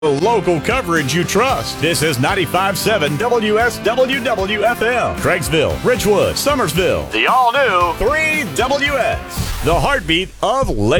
Local coverage you trust. This is 95.7 WSWWFM. Craigsville, Ridgewood, Summersville. The all-new 3WS. The heartbeat of Lake.